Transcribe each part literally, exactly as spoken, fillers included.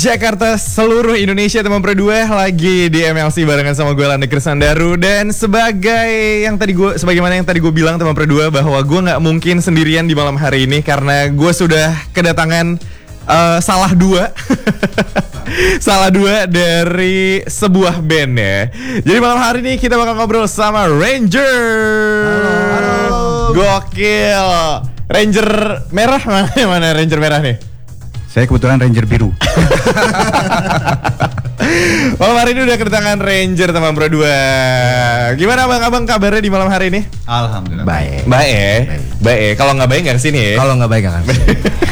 Jakarta, seluruh Indonesia, teman Pro dua lagi di M L C barengan sama gue Landa Krisandaru. Dan sebagai yang tadi gue, sebagaimana yang tadi gue bilang teman Pro dua, bahwa gue nggak mungkin sendirian di malam hari ini karena gue sudah kedatangan uh, salah dua, salah dua dari sebuah band ya. Jadi malam hari ini kita bakal ngobrol sama Ranger. Halo, halo. Gokil. Ranger merah mana? Mana Ranger merah nih? Saya kebetulan Ranger biru. Malam hari ini udah kedatangan Ranger teman Pro dua. Gimana abang-abang kabarnya di malam hari ini? Alhamdulillah baik. Baik. Baik. Kalau nggak baik nggak kesini ya? Kalau nggak baik nggak kesini.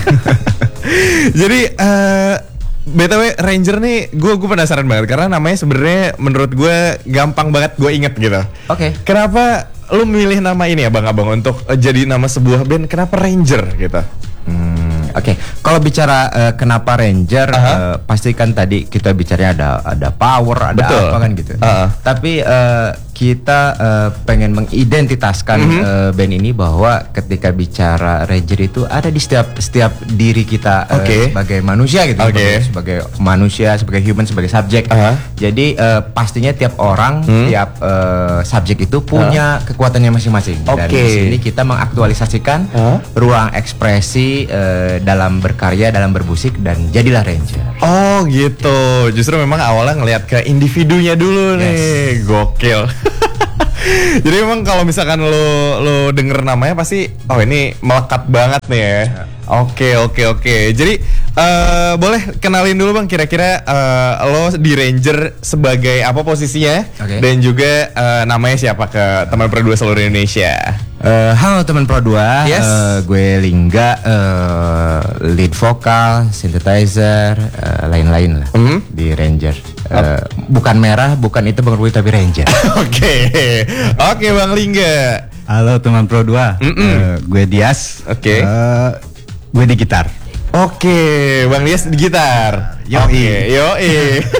Jadi uh, B T W Ranger nih, gue gue penasaran banget karena namanya sebenarnya menurut gue gampang banget gue inget gitu. Oke. Okay. Kenapa lu milih nama ini abang-abang untuk uh, jadi nama sebuah band? Kenapa Ranger gitu? Hmm, Oke, okay. Kalau bicara uh, kenapa Ranger, uh-huh. uh, pasti kan tadi kita bicaranya ada ada power, ada Betul. apa kan gitu. Uh-huh. Tapi uh, kita uh, pengen mengidentitaskan mm-hmm. uh, band ini bahwa ketika bicara Ranger itu ada di setiap setiap diri kita uh, okay. sebagai manusia gitu, okay. sebagai, sebagai manusia, sebagai human, sebagai subjek. Uh-huh. Jadi uh, pastinya tiap orang, hmm. tiap uh, subjek itu punya uh-huh. kekuatannya masing-masing. Okay. Dan di sini kita mengaktualisasikan uh-huh. ruang ekspresi uh, dalam berkarya, dalam bermusik, dan jadilah Ranger. Oh gitu. Justru memang awalnya ngelihat ke individunya dulu nih. Yes. Gokil. Jadi memang kalau misalkan lo lo denger namanya pasti oh ini melekat banget nih ya. Oke oke oke. Jadi uh, boleh kenalin dulu bang kira-kira uh, lo di Ranger sebagai apa posisinya okay. dan juga uh, namanya siapa ke teman Pro dua seluruh Indonesia. Uh, halo teman Pro dua, yes. uh, gue Lingga, uh, lead vokal, synthesizer, uh, lain-lain lah mm-hmm. di Ranger. Uh, bukan merah, bukan itu Bang Rui, tapi Ranger. Oke, oke Bang Lingga. Halo teman Pro dua, uh, gue Dias. Oke. Okay. Uh, gue di gitar. Oke, Bang Dias di gitar. Yoi. Oke, yoi.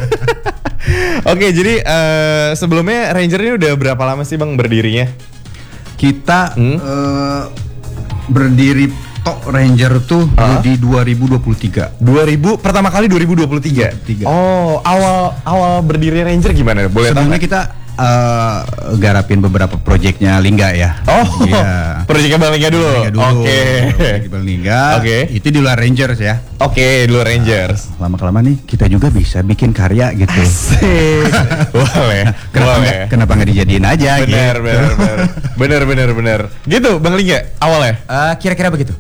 Oke, jadi uh, sebelumnya Ranger ini udah berapa lama sih Bang berdirinya? Kita hmm? uh, berdiri Tok Ranger tuh uh-huh. di dua ribu dua puluh tiga. dua ribu pertama kali dua ribu dua puluh tiga. Oh, awal awal berdiri Ranger gimana? Boleh tahu? Sebelumnya kita uh, garapin beberapa proyeknya Lingga ya. Oh, iya. Proyeknya Bang Lingga dulu. dulu. Oke. Okay. Bang Lingga. Oke. Okay. Itu di luar Rangers ya. Oke, okay, di luar Rangers. Nah, lama-kelamaan nih kita juga bisa bikin karya gitu. Asik. Boleh. Kenapa Boleh. Gak, kenapa nggak dijadiin aja? Bener, gitu. bener, bener, bener, bener, bener. Gitu, Bang Lingga awalnya. Uh, kira-kira begitu.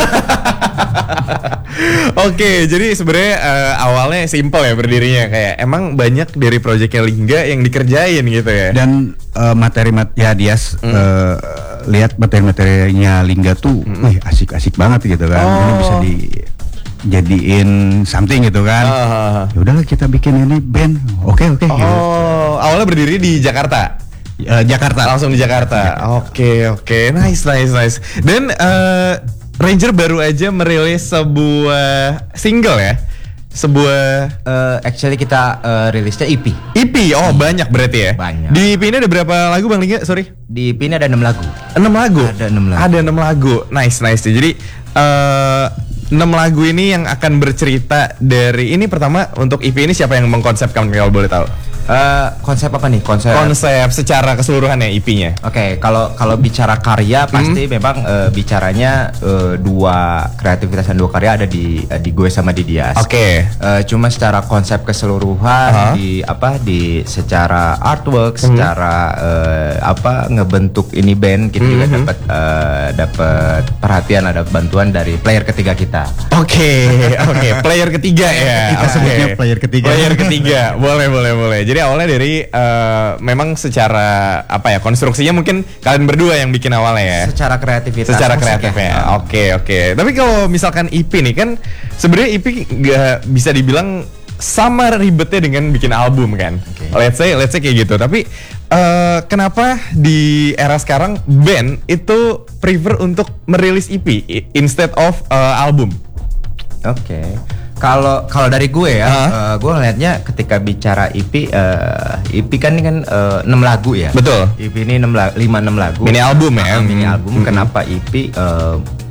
Oke, okay, jadi sebenarnya uh, awalnya simple ya berdirinya, kayak emang banyak dari proyeknya Lingga yang dikerjain gitu ya. Dan uh, materi-materi ya Dias mm. uh, lihat materi-materinya Lingga tuh, mm. wih asik-asik banget gitu kan. Oh. Ini bisa dijadiin something gitu kan. Uh. Ya udahlah kita bikin ini band. Oke okay, oke. Okay, oh, gitu. Awalnya berdiri di Jakarta. Uh, Jakarta. Langsung di Jakarta. Oke oke, okay, okay. Nice nice nice. Dan uh, Ranger baru aja merilis sebuah single ya. Sebuah uh, actually kita uh, rilisnya E P. E P, oh banyak berarti ya. Banyak. Di E P ini ada berapa lagu Bang Lingga? Sorry. Di E P ini ada enam lagu. enam lagu. Ada enam lagu. Ada enam lagu. Nice nice. Jadi uh, enam lagu ini yang akan bercerita dari ini pertama untuk E P ini siapa yang mengkonsepkan kalau boleh tahu? Uh, konsep apa nih? Konsep konsep secara keseluruhan ya E P-nya. Oke, okay, kalau kalau bicara karya pasti hmm. memang uh, bicaranya uh, dua kreativitas dan dua karya ada di uh, di gue sama di Dias. Oke. Okay. Uh, cuma secara konsep keseluruhan uh-huh. di apa di secara artwork, hmm. secara uh, apa ngebentuk ini band kita hmm. juga dapat uh, dapat perhatian, ada bantuan dari player ketiga kita. Oke, okay, oke, okay. Player ketiga ya. Kita okay. sebutnya player ketiga. Player ketiga, boleh boleh boleh. Jadi awalnya dari uh, memang secara apa ya konstruksinya mungkin kalian berdua yang bikin awalnya ya. Secara kreativitas. Secara kreatifnya. Oke oke. Okay. Tapi kalau misalkan E P nih kan sebenarnya E P nggak bisa dibilang sama ribetnya dengan bikin album kan. Okay. Let's say let's say kayak gitu. Tapi uh, kenapa di era sekarang band itu prefer untuk merilis E P instead of uh, album? Oke. Okay. Kalau kalau dari gue ya, uh-huh. uh, gue ngelihatnya ketika bicara E P, uh, E P kan ini kan uh, enam lagu ya. Betul. E P ini enam lagu, lima enam lagu. Mini album ya. Uh, mini album. Mm-hmm. Kenapa E P? Uh,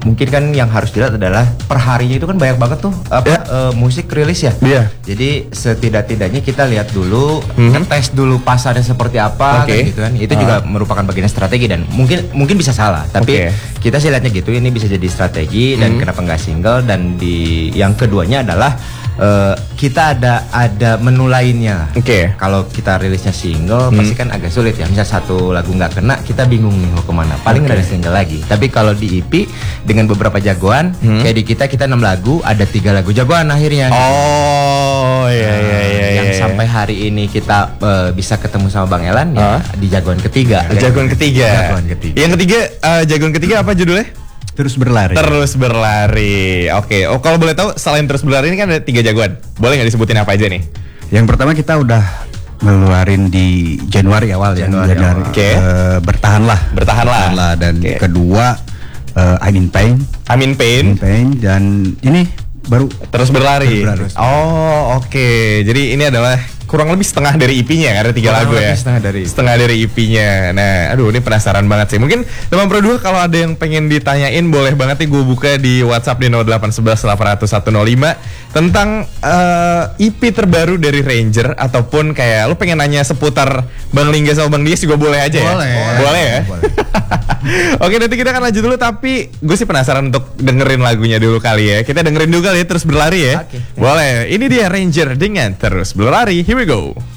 mungkin kan yang harus dilihat adalah perharinya itu kan banyak banget tuh apa Ya. uh, musik rilis ya. Iya. Jadi setidak-tidaknya kita lihat dulu, Hmm. ngetes dulu pasarnya seperti apa, Oke. kan gitu kan. Itu Ah. juga merupakan bagian strategi dan mungkin mungkin bisa salah, tapi Oke. kita sih lihatnya gitu. Ini bisa jadi strategi dan Hmm. kenapa nggak single, dan di yang keduanya adalah uh, kita ada ada menu lainnya. Oke. Kalau kita rilisnya single Hmm. pasti kan agak sulit ya. Misal satu lagu nggak kena, kita bingung nih mau kemana. Paling Oke. rilis single lagi. Tapi kalau di E P dengan beberapa jagoan, Hmm. kayak di kita kita enam lagu, ada tiga lagu jagoan akhirnya. Oh iya iya iya. Yang iya. sampai hari ini kita uh, bisa ketemu sama Bang Elan Ah. ya di jagoan ketiga. Jagoan ketiga. Jagoan ketiga. Yang ketiga, eh, jagoan ketiga apa judulnya? Terus berlari. Terus berlari. Oke. Oh kalau boleh tahu selain terus berlari ini kan ada tiga jagoan. Boleh nggak disebutin apa aja nih? Yang pertama kita udah ngeluarin di Januari awal ya. Januari awal. Oke. Eh, bertahanlah. Bertahanlah. Dan Oke. kedua eh, I'm in Pain. Amin Pain. In Pain dan ini baru Terus berlari. Terus berlari. Oh oke. Jadi ini adalah kurang lebih setengah dari E P-nya, ada tiga Kurang lagu lebih ya. setengah dari. Setengah dari E P-nya. Nah, aduh ini penasaran banget sih. Mungkin teman Pro dua kalau ada yang pengen ditanyain boleh banget nih gue buka di WhatsApp di nol delapan satu satu delapan nol satu nol lima tentang eh, E P terbaru dari Ranger ataupun kayak lu pengen nanya seputar Bang Lingga sama Bang Dias juga boleh aja ya. Boleh. Boleh ya. Boleh. Oke, nanti kita akan lanjut dulu, tapi gue sih penasaran untuk dengerin lagunya dulu kali ya. Kita dengerin dulu kali ya, terus berlari ya. Oke. Boleh. Ini dia Ranger dengan Terus Berlari. Here we go.